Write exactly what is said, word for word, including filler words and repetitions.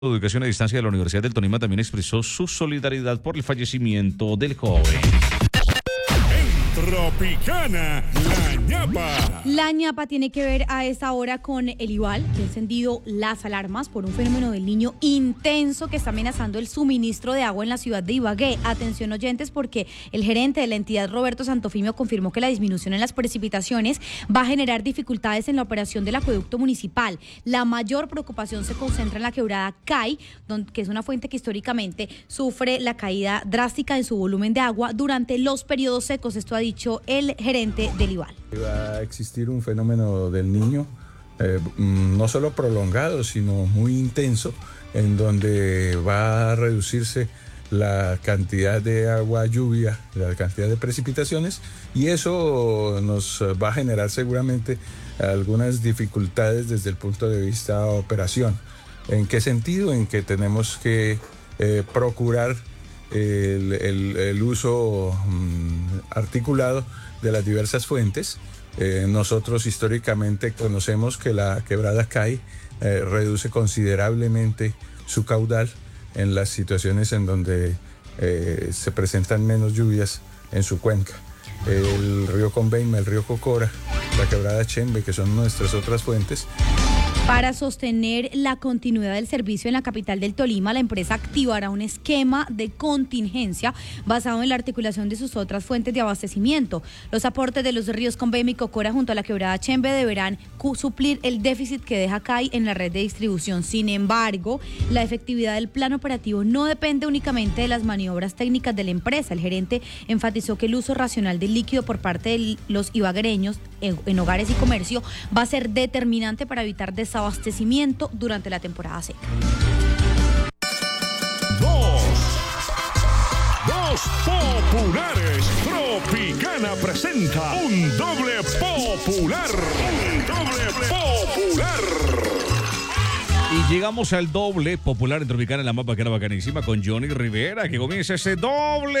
de Educación a Distancia de la Universidad del Tolima también expresó su solidaridad por el fallecimiento del joven. Tropicana, la ñapa. La ñapa tiene que ver a esta hora con el Igual, que ha encendido las alarmas por un fenómeno del niño intenso que está amenazando el suministro de agua en la ciudad de Ibagué. Atención oyentes, porque el gerente de la entidad, Roberto Santofimio, confirmó que la disminución en las precipitaciones va a generar dificultades en la operación del acueducto municipal. La mayor preocupación se concentra en la quebrada Cay, que es una fuente que históricamente sufre la caída drástica en su volumen de agua durante los periodos secos. Esto ha dicho el gerente del Igual. Va a existir un fenómeno del niño eh, no solo prolongado, sino muy intenso, en donde va a reducirse la cantidad de agua lluvia, la cantidad de precipitaciones, y eso nos va a generar seguramente algunas dificultades desde el punto de vista de operación. ¿En qué sentido? En que tenemos que eh, procurar El, el, el uso um, articulado de las diversas fuentes. Eh, nosotros históricamente conocemos que la quebrada Cay eh, reduce considerablemente su caudal en las situaciones en donde eh, se presentan menos lluvias en su cuenca. El río Conveima, el río Cocora, la quebrada Chembe, que son nuestras otras fuentes. Para sostener la continuidad del servicio en la capital del Tolima, la empresa activará un esquema de contingencia basado en la articulación de sus otras fuentes de abastecimiento. Los aportes de los ríos Conveima y Cocora junto a la quebrada Chembe deberán suplir el déficit que deja Cay en la red de distribución. Sin embargo, la efectividad del plan operativo no depende únicamente de las maniobras técnicas de la empresa. El gerente enfatizó que el uso racional del líquido por parte de los ibaguereños en, en hogares y comercio va a ser determinante para evitar desabastecimiento durante la temporada seca. Dos. Dos populares. Tropicana presenta un doble popular. Un doble popular. Y llegamos al doble popular en Tropicana en la mapa, que era bacanísima, con Johnny Rivera, que comienza ese doble